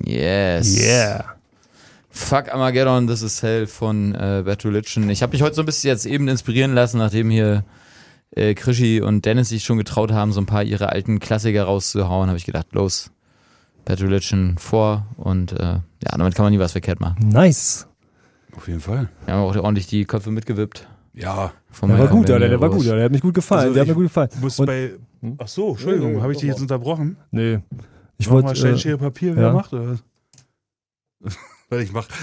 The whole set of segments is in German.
Yes. Yeah. Fuck Armageddon, This Is Hell von Bad Religion. Ich habe mich heute so ein bisschen jetzt eben inspirieren lassen, nachdem hier Krischi und Dennis sich schon getraut haben, so ein paar ihre alten Klassiker rauszuhauen, habe ich gedacht, los, Bad Religion vor und ja, damit kann man nie was verkehrt machen. Nice. Auf jeden Fall. Wir haben auch ordentlich die Köpfe mitgewippt. Ja. Der war gut, der war gut, der hat mich gut gefallen. Der hat mir gut gefallen. Ach so, Entschuldigung, habe ich dich jetzt unterbrochen? Nee. Ich wollte wollte Stein, Schere, Papier, wer macht das? Weil ich mach.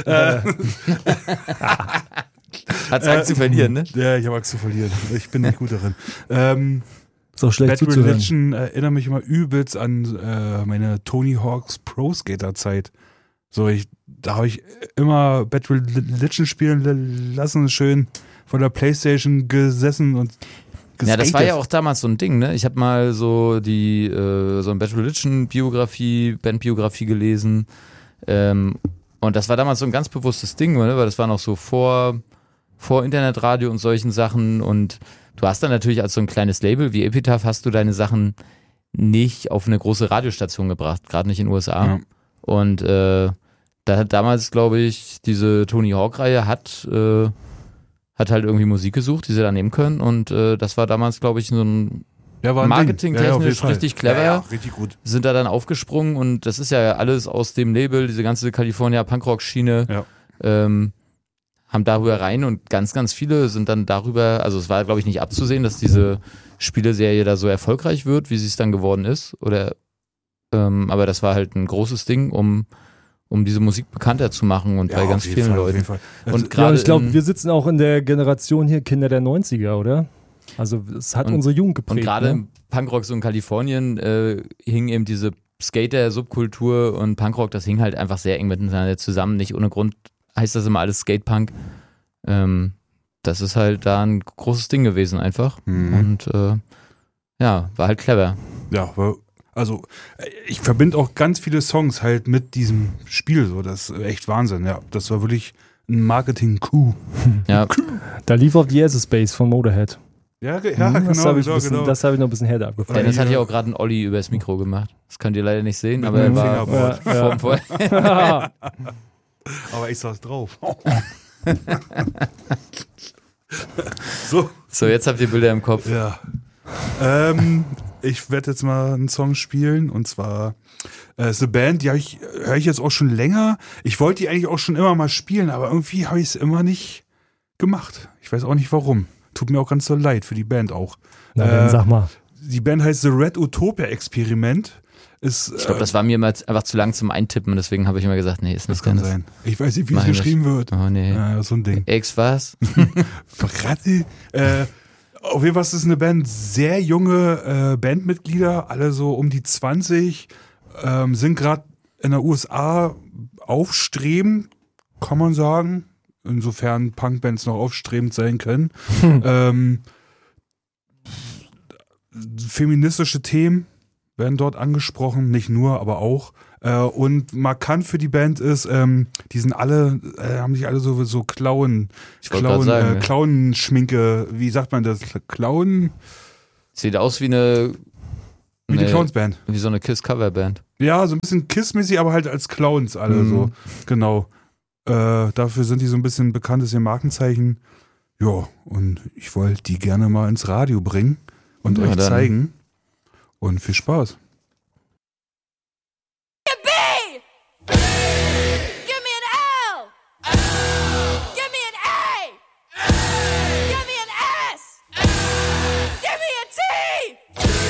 Hat's Angst zu verlieren, ne? Ja, ich habe Angst zu verlieren. Ich bin nicht gut darin. Ist auch schlecht Bad zuzuhören. Religion erinnert mich immer übelst an meine Tony Hawk's Pro Skater Zeit. So, da habe ich immer Bad Religion spielen lassen, schön von der Playstation gesessen und geskatet. Ja, das war ja auch damals so ein Ding, ne? Ich habe mal so die so ein Bad Religion Bandbiografie gelesen. Und das war damals so ein ganz bewusstes Ding, ne? Weil das war noch so vor Internetradio und solchen Sachen. Und du hast dann natürlich als so ein kleines Label wie Epitaph hast du deine Sachen nicht auf eine große Radiostation gebracht, gerade nicht in den USA. Ja. Und da hat damals, glaube ich, diese Tony Hawk-Reihe hat halt irgendwie Musik gesucht, die sie da nehmen können. Und das war damals, glaube ich, so ein marketingtechnisch richtig clever. Ja, richtig gut. Sind da dann aufgesprungen und das ist ja alles aus dem Label, diese ganze California Punkrock-Schiene, haben darüber rein und ganz, ganz viele sind dann darüber, also es war, glaube ich, nicht abzusehen, dass diese Spieleserie da so erfolgreich wird, wie sie es dann geworden ist. Aber das war halt ein großes Ding, um diese Musik bekannter zu machen und bei ganz vielen Leuten. Und gerade ich glaube, wir sitzen auch in der Generation hier Kinder der 90er, oder? Also es hat unsere Jugend geprägt. Und gerade im Punkrock so in Kalifornien hing eben diese Skater-Subkultur und Punkrock, das hing halt einfach sehr eng miteinander zusammen. Nicht ohne Grund heißt das immer alles Skatepunk. Das ist halt da ein großes Ding gewesen einfach. Und war halt clever. Ja, also ich verbinde auch ganz viele Songs halt mit diesem Spiel. So, das ist echt Wahnsinn. Ja, das war wirklich ein Marketing-Coup. Ja. Da lief auch die Space von Motorhead. Ja, Das genau. Das habe ich noch ein bisschen härter abgefallen. Dennis hat ja auch gerade einen Olli übers Mikro gemacht. Das könnt ihr leider nicht sehen, aber er war vorm Aber ich saß drauf. So, jetzt habt ihr Bilder im Kopf. Ja. Ich werde jetzt mal einen Song spielen und zwar The Band, die höre ich jetzt auch schon länger. Ich wollte die eigentlich auch schon immer mal spielen, aber irgendwie habe ich es immer nicht gemacht. Ich weiß auch nicht warum. Tut mir auch ganz so leid für die Band auch. Na dann sag mal. Die Band heißt The Red Utopia Experiment. Ich glaube, das war mir immer einfach zu lang zum Eintippen, deswegen habe ich immer gesagt, nee, ist nicht das kann sein. Ich weiß nicht, wie es geschrieben wird. Oh nee. So ein Ding. X was? Auf jeden Fall ist es eine Band, sehr junge Bandmitglieder, alle so um die 20, sind gerade in der USA aufstrebend, kann man sagen, insofern Punkbands noch aufstrebend sein können. Feministische Themen werden dort angesprochen, nicht nur, aber auch. Und markant für die Band ist, die sind alle, haben sich alle so Clown-Schminke, wie sagt man das? Clown? Sieht aus wie eine Clowns-Band. Wie so eine Kiss-Cover-Band. Ja, so ein bisschen Kiss-mäßig, aber halt als Clowns alle so. Genau. Dafür sind die so ein bisschen bekannt, ist ihr Markenzeichen. Ja, und ich wollte die gerne mal ins Radio bringen und euch zeigen. Und viel Spaß.